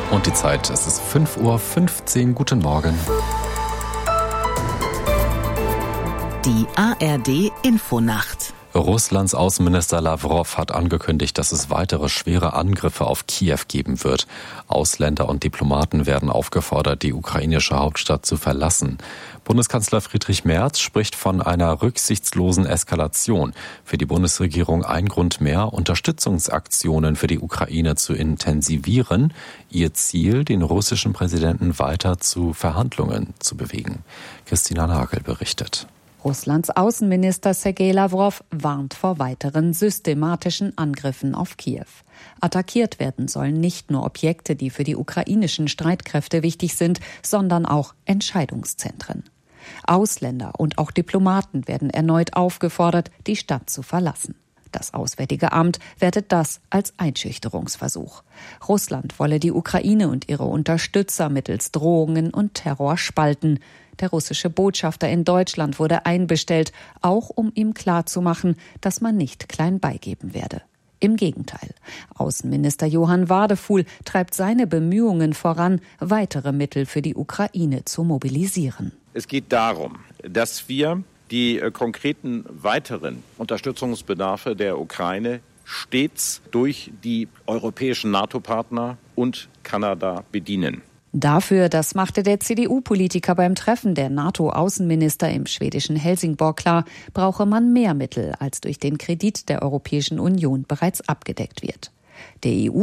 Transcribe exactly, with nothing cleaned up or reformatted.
Und die Zeit, es ist fünf Uhr fünfzehn. Guten Morgen. Die A R D-Infonacht. Russlands Außenminister Lawrow hat angekündigt, dass es weitere schwere Angriffe auf Kiew geben wird. Ausländer und Diplomaten werden aufgefordert, die ukrainische Hauptstadt zu verlassen. Bundeskanzler Friedrich Merz spricht von einer rücksichtslosen Eskalation. Für die Bundesregierung ein Grund mehr, Unterstützungsaktionen für die Ukraine zu intensivieren. Ihr Ziel, den russischen Präsidenten weiter zu Verhandlungen zu bewegen. Christina Nagel berichtet. Russlands Außenminister Sergei Lawrow warnt vor weiteren systematischen Angriffen auf Kiew. Attackiert werden sollen nicht nur Objekte, die für die ukrainischen Streitkräfte wichtig sind, sondern auch Entscheidungszentren. Ausländer und auch Diplomaten werden erneut aufgefordert, die Stadt zu verlassen. Das Auswärtige Amt wertet das als Einschüchterungsversuch. Russland wolle die Ukraine und ihre Unterstützer mittels Drohungen und Terror spalten. Der russische Botschafter in Deutschland wurde einbestellt, auch um ihm klarzumachen, dass man nicht klein beigeben werde. Im Gegenteil. Außenminister Johann Wadefuhl treibt seine Bemühungen voran, weitere Mittel für die Ukraine zu mobilisieren. Es geht darum, dass wir die äh, konkreten weiteren Unterstützungsbedarfe der Ukraine stets durch die europäischen NATO-Partner und Kanada bedienen. Dafür, das machte der C D U-Politiker beim Treffen der NATO-Außenminister im schwedischen Helsingborg klar, brauche man mehr Mittel, als durch den Kredit der Europäischen Union bereits abgedeckt wird. Der E U